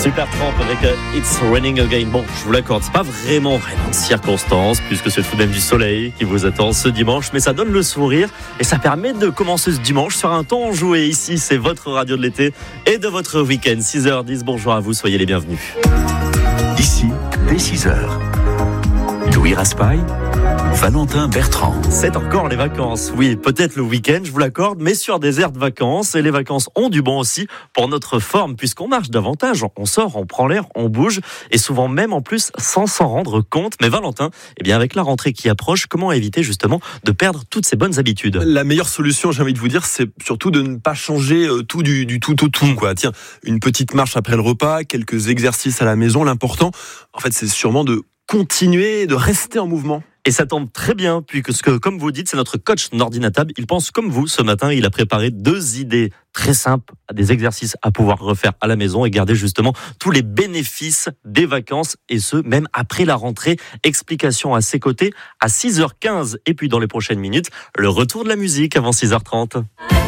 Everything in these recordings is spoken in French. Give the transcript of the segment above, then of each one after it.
Supertramp avec It's Raining Again. Bon, je vous l'accorde, c'est pas vraiment de circonstance puisque c'est tout de même du soleil qui vous attend ce dimanche, mais ça donne le sourire et ça permet de commencer ce dimanche sur un ton enjoué. Ici, c'est votre radio de l'été et de votre week-end. 6h10, bonjour à vous, soyez les bienvenus. Ici, dès 6h, Louis Raspail, Valentin Bertrand. C'est encore les vacances, oui, peut-être le week-end, je vous l'accorde, mais sur des aires de vacances. Et les vacances ont du bon aussi pour notre forme, puisqu'on marche davantage, on sort, on prend l'air, on bouge, et souvent même en plus sans s'en rendre compte. Mais Valentin, eh bien avec la rentrée qui approche, comment éviter justement de perdre toutes ces bonnes habitudes ? La meilleure solution, j'ai envie de vous dire, c'est surtout de ne pas changer tout du tout au tout, quoi. Tiens, une petite marche après le repas, quelques exercices à la maison. L'important, en fait, c'est sûrement de continuer, de rester en mouvement. Et ça tombe très bien, puisque comme vous dites, c'est notre coach Nordinatab. Il pense comme vous ce matin. Il a préparé 2 idées très simples, des exercices à pouvoir refaire à la maison et garder justement tous les bénéfices des vacances, et ce, même après la rentrée. Explication à ses côtés à 6h15. Et puis dans les prochaines minutes, le retour de la musique avant 6h30.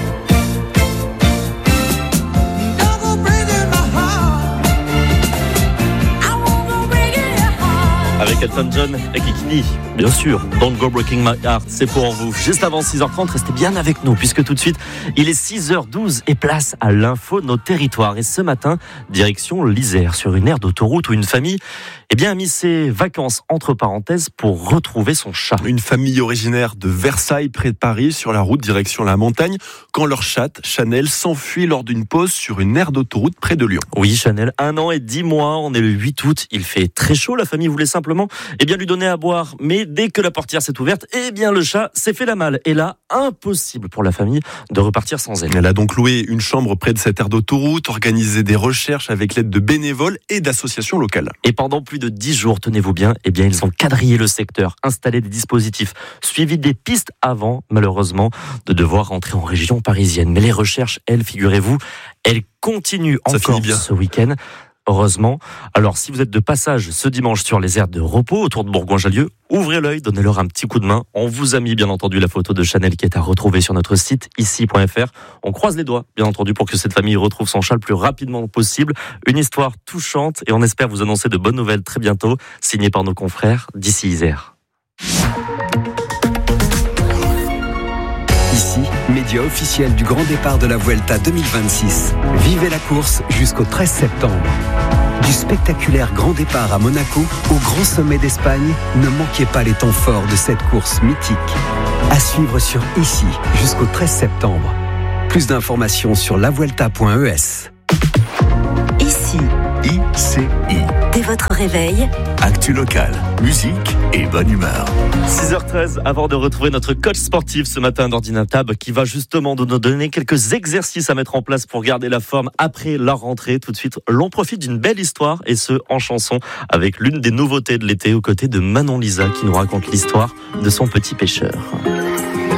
Avec Elton John et Kikini, bien sûr, Don't Go Breaking My Heart, c'est pour vous. Juste avant 6h30, restez bien avec nous, puisque tout de suite, il est 6h12 et place à l'info de nos territoires. Et ce matin, direction l'Isère, sur une aire d'autoroute où une famille a mis ses vacances entre parenthèses pour retrouver son chat. Une famille originaire de Versailles, près de Paris, sur la route direction la montagne, quand leur chatte, Chanel, s'enfuit lors d'une pause sur une aire d'autoroute près de Lyon. Oui, Chanel, 1 an et 10 mois, on est le 8 août, il fait très chaud, la famille voulait simplement lui donner à boire. Mais dès que la portière s'est ouverte, le chat s'est fait la malle. Et là, impossible pour la famille de repartir sans elle. Elle a donc loué une chambre près de cette aire d'autoroute, organisé des recherches avec l'aide de bénévoles et d'associations locales. Et pendant plus de 10 jours, tenez-vous bien, ils ont quadrillé le secteur, installé des dispositifs, suivi des pistes avant, malheureusement, de devoir rentrer en région parisienne. Mais les recherches, elles, figurez-vous, elles continuent encore ce week-end. Heureusement. Alors, si vous êtes de passage ce dimanche sur les aires de repos autour de Bourgoin-Jallieu, ouvrez l'œil, donnez-leur un petit coup de main. On vous a mis, bien entendu, la photo de Chanel qui est à retrouver sur notre site, ici.fr. On croise les doigts, bien entendu, pour que cette famille retrouve son chat le plus rapidement possible. Une histoire touchante et on espère vous annoncer de bonnes nouvelles très bientôt, signée par nos confrères d'ici Isère. Ici, média officiel du grand départ de la Vuelta 2026. Vivez la course jusqu'au 13 septembre. Du spectaculaire grand départ à Monaco au grand sommet d'Espagne, ne manquez pas les temps forts de cette course mythique. À suivre sur Ici jusqu'au 13 septembre. Plus d'informations sur lavuelta.es. Ici. ICI. Dès votre réveil. Actu locale, musique et bonne humeur. 6h13, avant de retrouver notre coach sportif ce matin d'Ordinatab qui va justement nous donner quelques exercices à mettre en place pour garder la forme après la rentrée. Tout de suite, l'on profite d'une belle histoire et ce, en chanson, avec l'une des nouveautés de l'été aux côtés de Manon Lisa qui nous raconte l'histoire de son petit pêcheur.